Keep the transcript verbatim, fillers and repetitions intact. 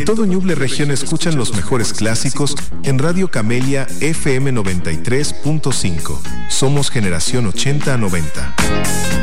todo Ñuble Región escuchan los mejores clásicos en Radio Camelia F M noventa y tres punto cinco. Somos generación ochenta a noventa.